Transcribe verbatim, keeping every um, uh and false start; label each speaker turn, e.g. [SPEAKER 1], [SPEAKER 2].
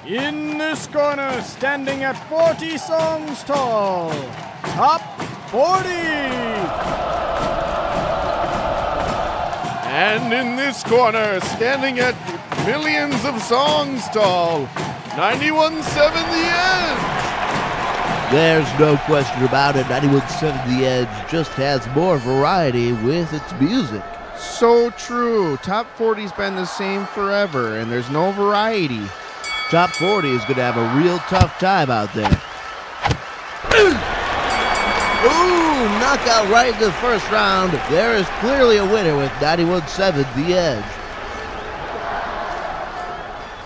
[SPEAKER 1] In this corner, standing at forty songs tall, Top forty.
[SPEAKER 2] And in this corner, standing at millions of songs tall, ninety-one point seven The Edge.
[SPEAKER 3] There's no question about it. ninety-one point seven The Edge just has more variety with its music.
[SPEAKER 2] So true. Top forty's been the same forever, and there's no variety.
[SPEAKER 3] Top forty is going to have a real tough time out there. Ooh, knockout right in the first round. There is clearly a winner with ninety-one point seven The Edge.